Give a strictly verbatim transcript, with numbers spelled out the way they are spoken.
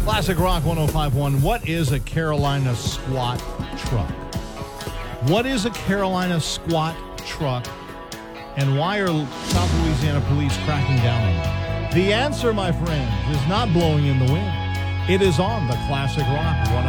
Classic Rock one oh five point one. What is a Carolina squat truck? What is a Carolina squat truck? And why are South Louisiana police cracking down on it? The answer, my friends, is not blowing in the wind. It is on the Classic Rock one oh five point one.